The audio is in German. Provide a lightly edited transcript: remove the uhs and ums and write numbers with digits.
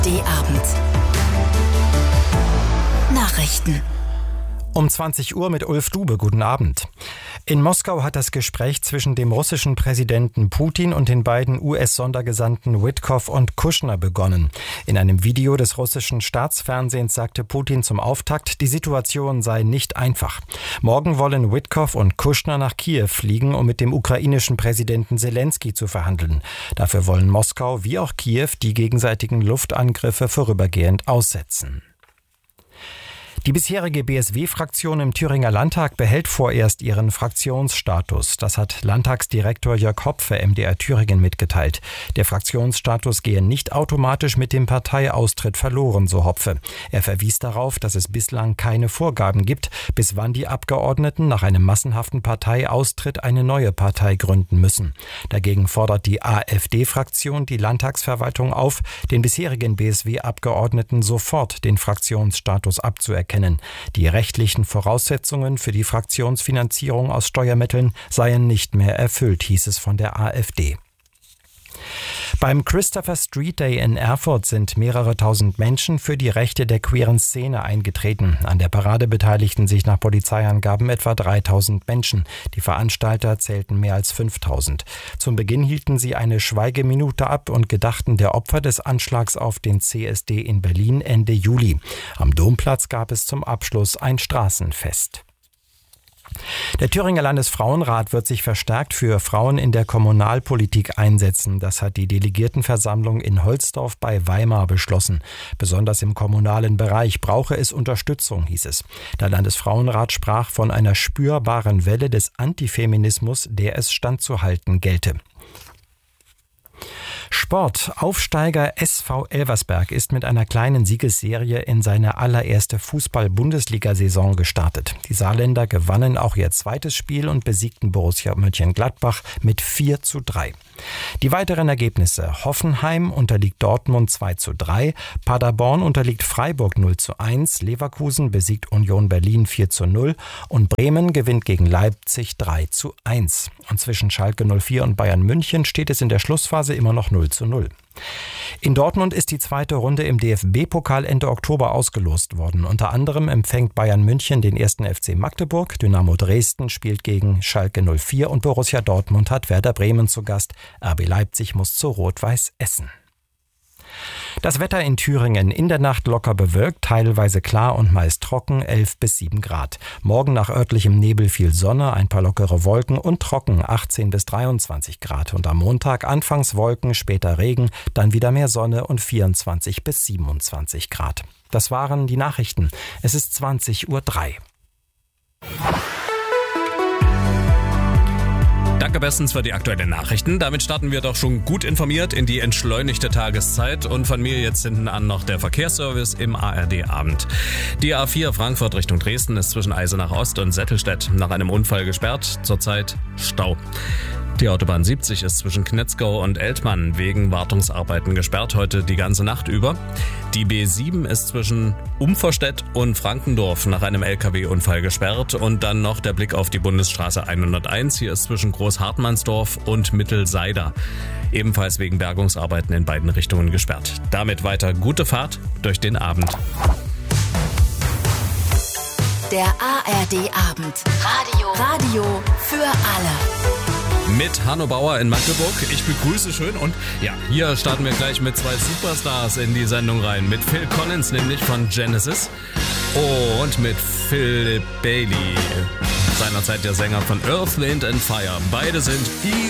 ARD-Abend. Nachrichten. Um 20 Uhr mit Ulf Dube. Guten Abend. In Moskau hat das Gespräch zwischen dem russischen Präsidenten Putin und den beiden US-Sondergesandten Witkoff und Kushner begonnen. In einem Video des russischen Staatsfernsehens sagte Putin zum Auftakt, die Situation sei nicht einfach. Morgen wollen Witkoff und Kushner nach Kiew fliegen, um mit dem ukrainischen Präsidenten Zelensky zu verhandeln. Dafür wollen Moskau wie auch Kiew die gegenseitigen Luftangriffe vorübergehend aussetzen. Die bisherige BSW-Fraktion im Thüringer Landtag behält vorerst ihren Fraktionsstatus. Das hat Landtagsdirektor Jörg Hopfe MDR Thüringen mitgeteilt. Der Fraktionsstatus gehe nicht automatisch mit dem Parteiaustritt verloren, so Hopfe. Er verwies darauf, dass es bislang keine Vorgaben gibt, bis wann die Abgeordneten nach einem massenhaften Parteiaustritt eine neue Partei gründen müssen. Dagegen fordert die AfD-Fraktion die Landtagsverwaltung auf, den bisherigen BSW-Abgeordneten sofort den Fraktionsstatus abzuerkennen. Die rechtlichen Voraussetzungen für die Fraktionsfinanzierung aus Steuermitteln seien nicht mehr erfüllt, hieß es von der AfD. Beim Christopher Street Day in Erfurt sind mehrere tausend Menschen für die Rechte der queeren Szene eingetreten. An der Parade beteiligten sich nach Polizeiangaben etwa 3000 Menschen. Die Veranstalter zählten mehr als 5000. Zum Beginn hielten sie eine Schweigeminute ab und gedachten der Opfer des Anschlags auf den CSD in Berlin Ende Juli. Am Domplatz gab es zum Abschluss ein Straßenfest. Der Thüringer Landesfrauenrat wird sich verstärkt für Frauen in der Kommunalpolitik einsetzen. Das hat die Delegiertenversammlung in Holzdorf bei Weimar beschlossen. Besonders im kommunalen Bereich brauche es Unterstützung, hieß es. Der Landesfrauenrat sprach von einer spürbaren Welle des Antifeminismus, der es standzuhalten gelte. Sport. Aufsteiger SV Elversberg ist mit einer kleinen Siegesserie in seine allererste Fußball-Bundesliga-Saison gestartet. Die Saarländer gewannen auch ihr zweites Spiel und besiegten Borussia Mönchengladbach mit 4:3. Die weiteren Ergebnisse: Hoffenheim unterliegt Dortmund 2:3, Paderborn unterliegt Freiburg 0:1, Leverkusen besiegt Union Berlin 4:0 und Bremen gewinnt gegen Leipzig 3:1. Und zwischen Schalke 04 und Bayern München steht es in der Schlussphase immer noch 0:0. In Dortmund ist die zweite Runde im DFB-Pokal Ende Oktober ausgelost worden. Unter anderem empfängt Bayern München den 1. FC Magdeburg, Dynamo Dresden spielt gegen Schalke 04 und Borussia Dortmund hat Werder Bremen zu Gast. RB Leipzig muss zu Rot-Weiß Essen. Das Wetter in Thüringen: in der Nacht locker bewölkt, teilweise klar und meist trocken, 11 bis 7 Grad. Morgen nach örtlichem Nebel viel Sonne, ein paar lockere Wolken und trocken, 18 bis 23 Grad. Und am Montag anfangs Wolken, später Regen, dann wieder mehr Sonne und 24 bis 27 Grad. Das waren die Nachrichten. Es ist 20:03 Uhr. Danke bestens für die aktuellen Nachrichten. Damit starten wir doch schon gut informiert in die entschleunigte Tageszeit. Und von mir jetzt hinten an noch der Verkehrsservice im ARD-Abend. Die A4 Frankfurt Richtung Dresden ist zwischen Eisenach Ost und Settelstedt nach einem Unfall gesperrt. Zurzeit Stau. Die Autobahn 70 ist zwischen Knetzgau und Eltmann wegen Wartungsarbeiten gesperrt, heute die ganze Nacht über. Die B7 ist zwischen Umverstedt und Frankendorf nach einem LKW-Unfall gesperrt. Und dann noch der Blick auf die Bundesstraße 101. Hier ist zwischen Großhartmannsdorf und Mittelseider ebenfalls wegen Bergungsarbeiten in beiden Richtungen gesperrt. Damit weiter gute Fahrt durch den Abend. Der ARD-Abend. Radio für alle. Mit Hanno Bauer in Magdeburg. Ich begrüße schön und ja, hier starten wir gleich mit zwei Superstars in die Sendung rein. Mit Phil Collins, nämlich von Genesis, und mit Philip Bailey, seinerzeit der Sänger von Earth, Wind and Fire. Beide sind